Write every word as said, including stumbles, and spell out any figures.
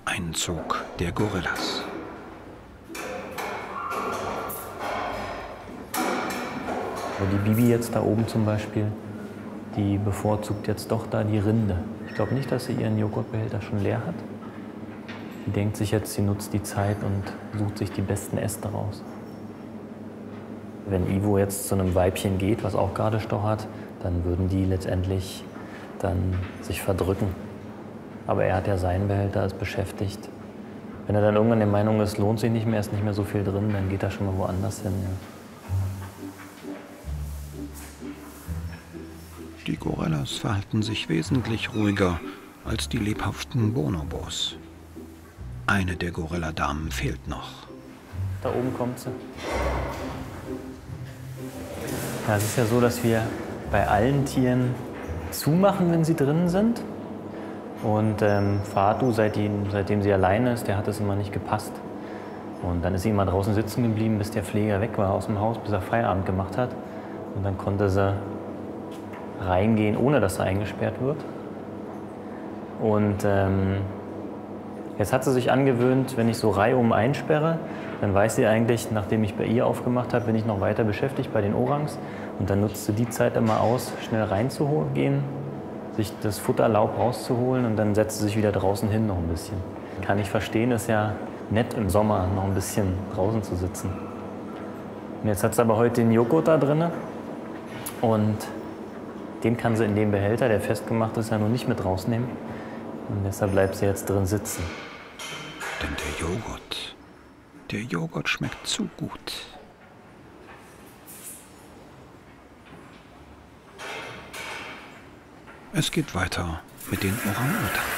Einzug der Gorillas. Die Bibi jetzt da oben zum Beispiel, die bevorzugt jetzt doch da die Rinde. Ich glaube nicht, dass sie ihren Joghurtbehälter schon leer hat. Die denkt sich jetzt, sie nutzt die Zeit und sucht sich die besten Äste raus. Wenn Ivo jetzt zu einem Weibchen geht, was auch gerade stochert, dann würden die letztendlich dann sich verdrücken. Aber er hat ja seinen Behälter, ist beschäftigt. Wenn er dann irgendwann der Meinung ist, lohnt sich nicht mehr, ist nicht mehr so viel drin, dann geht er schon mal woanders hin. Ja. Die Gorillas verhalten sich wesentlich ruhiger als die lebhaften Bonobos. Eine der Gorilladamen fehlt noch. Da oben kommt sie. Ja, es ist ja so, dass wir bei allen Tieren zumachen, wenn sie drin sind. Und ähm, Fatu, seitdem, seitdem sie alleine ist, der hat es immer nicht gepasst. Und dann ist sie immer draußen sitzen geblieben, bis der Pfleger weg war aus dem Haus, bis er Feierabend gemacht hat. Und dann konnte sie reingehen, ohne dass er eingesperrt wird. Und ähm, jetzt hat sie sich angewöhnt, wenn ich so reihum einsperre, dann weiß sie eigentlich, nachdem ich bei ihr aufgemacht habe, bin ich noch weiter beschäftigt bei den Orangs. Und dann nutzt sie die Zeit immer aus, schnell reinzugehen, sich das Futterlaub rauszuholen und dann setzt sie sich wieder draußen hin noch ein bisschen. Kann ich verstehen, ist ja nett im Sommer noch ein bisschen draußen zu sitzen. Und jetzt hat sie aber heute den Joghurt da drin und den kann sie in dem Behälter, der festgemacht ist, ja nur nicht mit rausnehmen. Und deshalb bleibt sie jetzt drin sitzen. Denn der Joghurt, der Joghurt schmeckt zu gut. Es geht weiter mit den Orang-Utans.